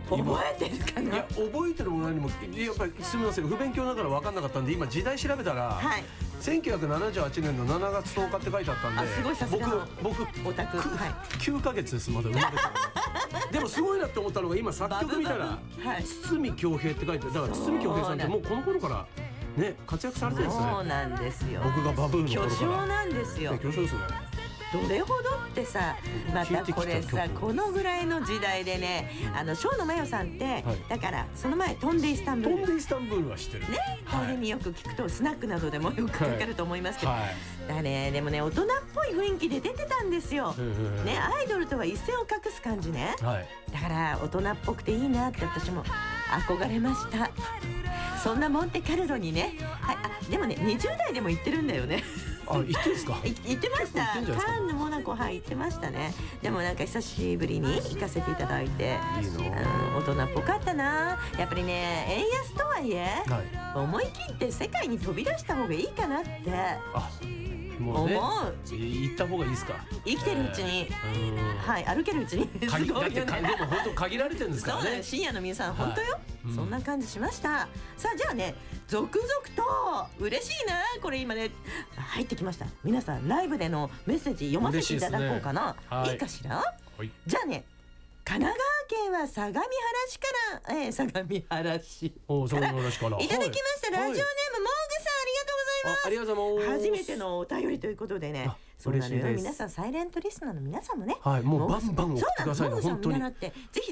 覚えてるかな。 いや覚えてるも何もやっぱりすみません不勉強だから分かんなかったんで今時代調べたら、 はい、 1978年の7月10日って書いてあったんで、 すごいさすがの僕オタク、はい、 9ヶ月ですまだ生まれてからでもすごいなって思ったのが今作曲見たらはい、 堤恭平って書いてある。だから堤恭平さんってもうこの頃からね活躍されてるんですね。 そうなんですよ。 僕がバブーの頃から巨匠なんですよ。 巨匠ですね。 どれほどってさ、またこれさこのぐらいの時代でね、生野真世さんって、はい、だからその前飛んでイスタンブール、 飛んでイスタンブールは知ってるね。 これによく聞くとスナックなどでもよくかかると思いますけど、はい、だからね、でもね大人っぽい雰囲気で出てたんですよ、ね、アイドルとは一線を画す感じね、はい、だから大人っぽくていいなって私も憧れました。そんなモンテカルロにね、はい、でもね20代でも行ってるんだよね。 行ってんですか。 行ってました。カンヌ、モナコ、はい、行ってましたね。でもなんか久しぶりに行かせていただいて、大人っぽかったな。やっぱりね円安とはいえ、はい、思い切って世界に飛び出した方がいいかなってもうね、思う。 行った方がいいですか。 生きてるうちに、はい、歩けるうちにすごいよね。 でも本当限られてるんですからね。 深夜の皆さん本当よ、はい、そんな感じしました。さあじゃあね、続々と嬉しいな、これ今ね入ってきました。皆さんライブでのメッセージ読ませていただこうかな、いいかしら、はい、じゃあね、神奈川県は相模原市から、相模原市からいただきました。ラジオネームモーグさん、ありがとうございます。 ありがとうございます。 初めてのお便りということでね、そうなのよ。皆さんサイレントリスナーの皆さんもね、 はい、もうバンバン送ってくださいね。本当に。 ぜひ